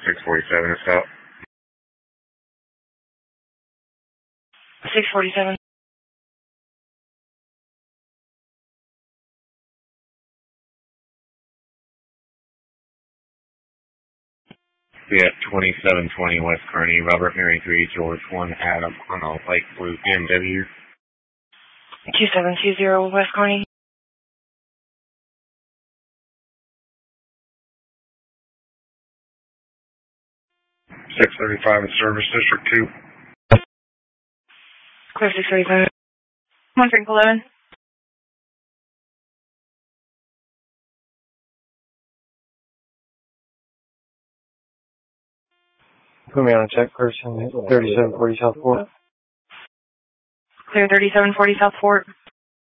647 is stop. 647. Yeah, 2720 West Kearney, Robert Mary 3, George 1, Adam on a light blue BMW. 2720 West Kearney. 635 Service District 2. Clear 635. 111. Put me on a check person, 3740 South Fort. Clear 3740 South Fort.